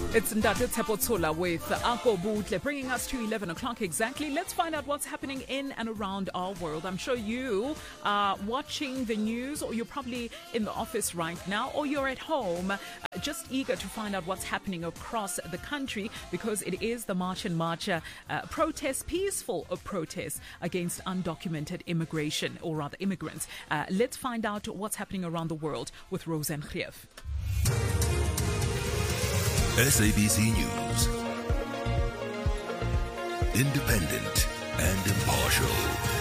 It's Ndate Tsepotsula with Ako Butle, bringing us to 11 o'clock exactly. Let's find out what's happening in and around our world. I'm sure you are watching the news, or you're probably in the office right now, or you're at home, just eager to find out what's happening across the country, because it is the March and March protest, peaceful protest against undocumented immigration, or rather immigrants. Let's find out what's happening around the world with Roseanne Greef. SABC News. Independent and impartial.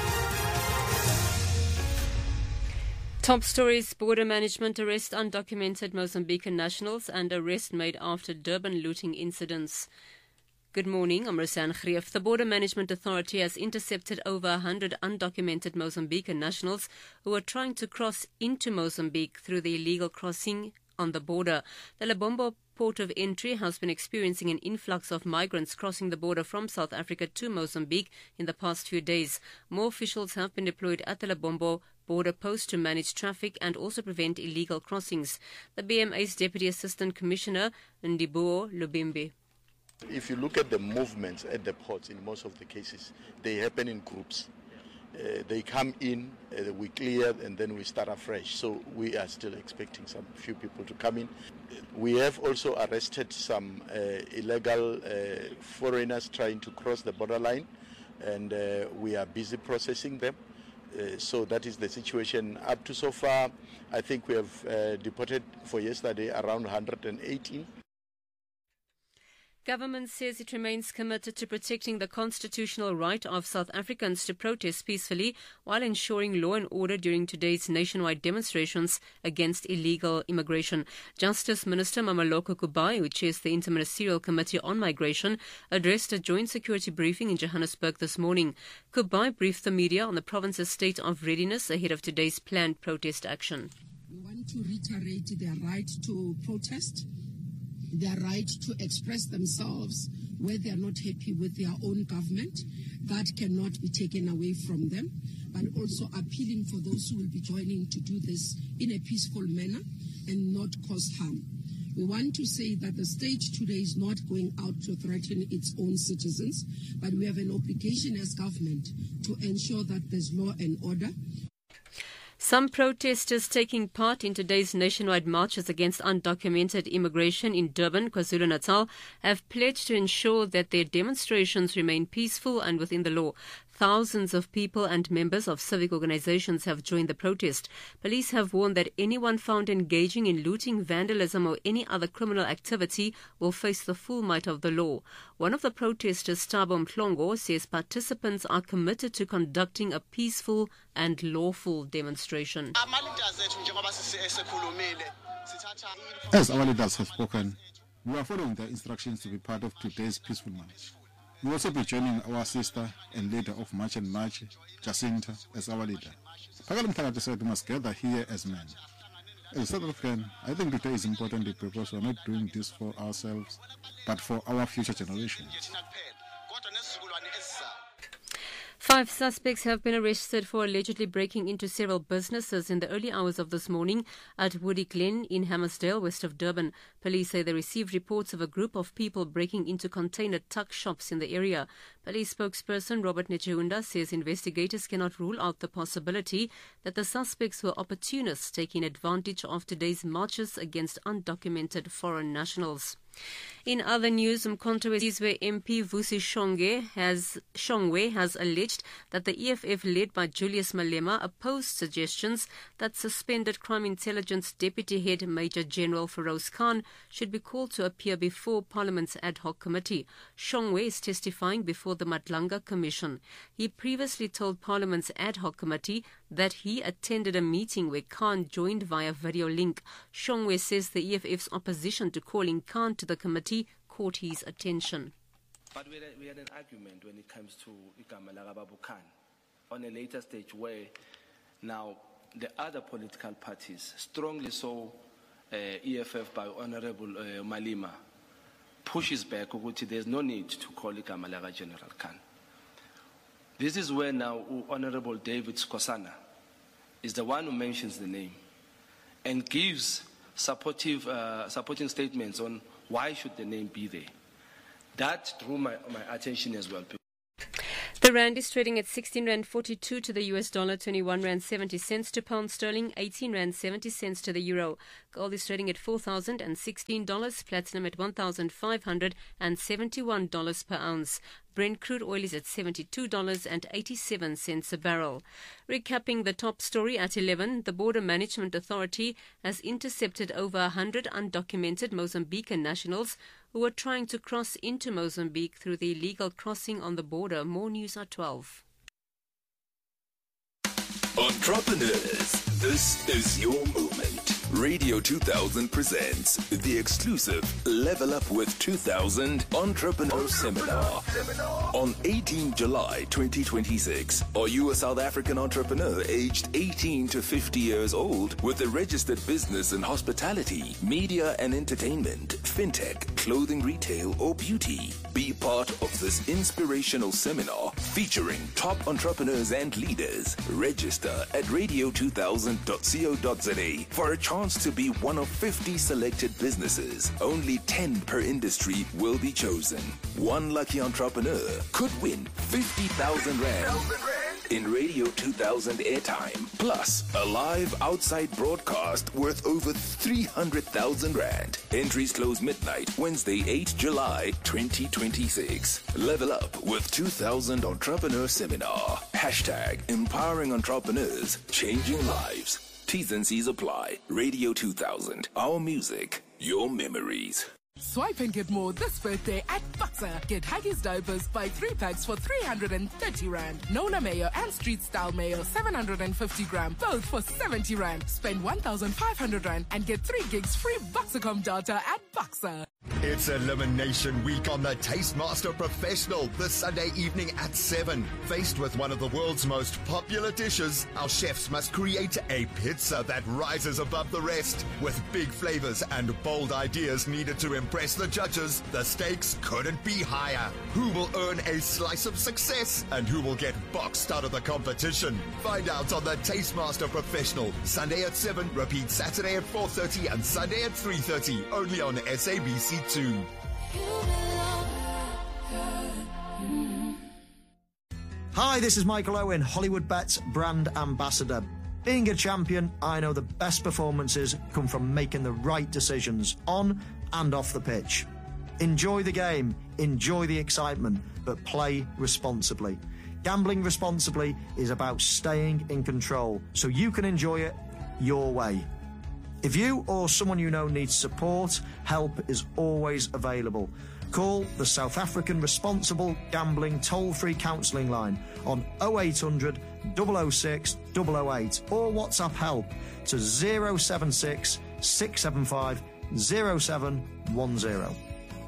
Top stories: border management arrest undocumented Mozambican nationals and arrest made after Durban looting incidents. Good morning, I'm Roseanne Greef. The Border Management Authority has intercepted over 100 undocumented Mozambican nationals who are trying to cross into Mozambique through the illegal crossing on the border. The Lebombo port of entry has been experiencing an influx of migrants crossing the border from South Africa to Mozambique in the past few days. More officials have been deployed at the Lebombo border post to manage traffic and also prevent illegal crossings. The BMA's Deputy Assistant Commissioner, Ndibuo Lubimbi. If you look at the movements at the ports, in most of the cases, they happen in groups. They come in, we clear, and then we start afresh. So we are still expecting some few people to come in. We have also arrested some illegal foreigners trying to cross the borderline, and we are busy processing them. So that is the situation up to so far. I think we have deported for yesterday around 118. Government says it remains committed to protecting the constitutional right of South Africans to protest peacefully while ensuring law and order during today's nationwide demonstrations against illegal immigration. Justice Minister Mameloko Kubai, who chairs the Interministerial Committee on Migration, addressed a joint security briefing in Johannesburg this morning. Kubai briefed the media on the province's state of readiness ahead of today's planned protest action. We want to reiterate their right to protest, their right to express themselves where they are not happy with their own government. That cannot be taken away from them, but also appealing for those who will be joining to do this in a peaceful manner and not cause harm. We want to say that the state today is not going out to threaten its own citizens, but we have an obligation as government to ensure that there's law and order. Some protesters taking part in today's nationwide marches against undocumented immigration in Durban, KwaZulu-Natal, have pledged to ensure that their demonstrations remain peaceful and within the law. Thousands of people and members of civic organizations have joined the protest. Police have warned that anyone found engaging in looting, vandalism or any other criminal activity will face the full might of the law. One of the protesters, Thabo Mhlongo, says participants are committed to conducting a peaceful and lawful demonstration. As our leaders have spoken, we are following the instructions to be part of today's peaceful march. We will also be joining our sister and leader of March and March, Jacinta, as our leader. Phakala Mhlanga said we must gather here as men. As a South African, I think today is important because we are not doing this for ourselves, but for our future generations. 5 suspects have been arrested for allegedly breaking into several businesses in the early hours of this morning at Woody Glen in Hammersdale, west of Durban. Police say they received reports of a group of people breaking into container tuck shops in the area. Police spokesperson Robert Nechihunda says investigators cannot rule out the possibility that the suspects were opportunists taking advantage of today's marches against undocumented foreign nationals. In other news, Umkhonto we Sizwe MP Vusi Shongwe has alleged that the EFF led by Julius Malema opposed suggestions that suspended Crime Intelligence Deputy Head Major General Feroz Khan should be called to appear before Parliament's ad hoc committee. Shongwe is testifying before the Madlanga Commission. He previously told Parliament's ad hoc committee that he attended a meeting where Khan joined via video link. Shongwe says the EFF's opposition to calling Khan to the committee caught his attention. But we had an argument when it comes to Igama Lagababu Khan on a later stage where now the other political parties, strongly so EFF by Honorable Malema, pushes back, there's no need to call Igama Laga General Khan. This is where now Honorable David Skosana is the one who mentions the name and gives supporting statements on why should the name be there. That drew my attention as well. The rand is trading at 16.42 to the US dollar, 21.70 to pound sterling, 18.70 to the euro. Gold is trading at $4,016, platinum at $1,571 per ounce. Brent crude oil is at $72.87 a barrel. Recapping the top story at 11, the Border Management Authority has intercepted over 100 undocumented Mozambican nationals who are trying to cross into Mozambique through the illegal crossing on the border. More news at 12. Entrepreneurs, this is your moment. Radio 2000 presents the exclusive Level Up with 2000 Entrepreneur Seminar on 18 July 2026. Are you a South African entrepreneur aged 18 to 50 years old with a registered business in hospitality, media and entertainment, fintech, clothing retail or beauty? Be part of this inspirational seminar featuring top entrepreneurs and leaders. Register at radio2000.co.za for a chance to be one of 50 selected businesses. Only 10 per industry will be chosen. One lucky entrepreneur could win 50,000 Rand in Radio 2000 airtime, plus a live outside broadcast worth over 300,000 Rand. Entries close midnight, Wednesday, 8 July 2026. Level Up with 2000 Entrepreneur Seminar. Hashtag empowering entrepreneurs, changing lives. T's and C's apply. Radio 2000. Our music, your memories. Swipe and get more this birthday at Boxer. Get Huggies diapers by 3 packs for 330 Rand. Nona Mayo and Street Style Mayo 750 gram, both for 70 Rand. Spend 1,500 Rand and get 3 gigs free Boxercom data at Boxer. It's Elimination Week on the Tastemaster Professional this Sunday evening at 7. Faced with one of the world's most popular dishes, our chefs must create a pizza that rises above the rest. With big flavors and bold ideas needed to impress the judges, the stakes couldn't be higher. Who will earn a slice of success and who will get boxed out of the competition? Find out on the Tastemaster Professional, Sunday at 7, repeat Saturday at 4:30 and Sunday at 3:30, only on SABC2. Hi, this is Michael Owen, Hollywood Bets brand ambassador. Being a champion, I know the best performances come from making the right decisions on and off the pitch. Enjoy the game, enjoy the excitement, but play responsibly. Gambling responsibly is about staying in control so you can enjoy it your way. If you or someone you know needs support, help is always available. Call the South African Responsible Gambling toll-free counselling line on 0800 006 008 or WhatsApp help to 076 675 0710.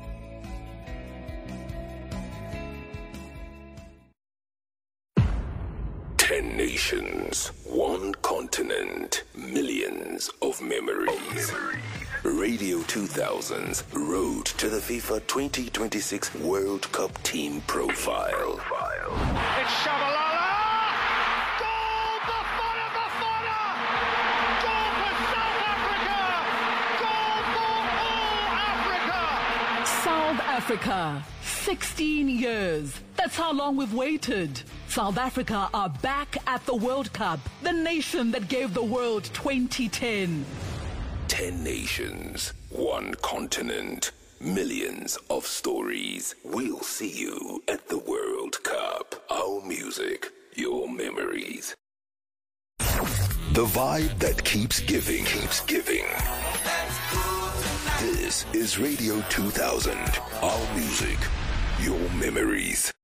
Ten nations, one continent, millions of memories. Radio 2000's Road to the FIFA 2026 World Cup Team Profile. It's Shabalala! Goal! Bafana! Bafana! Goal for South Africa! Goal for all Africa! South Africa, 16 years. That's how long we've waited. South Africa are back at the World Cup, the nation that gave the world 2010. 10 nations, one continent, millions of stories. We'll see you at the World Cup. Our music, your memories. The vibe that keeps giving, keeps giving. This is Radio 2000. Our music, your memories.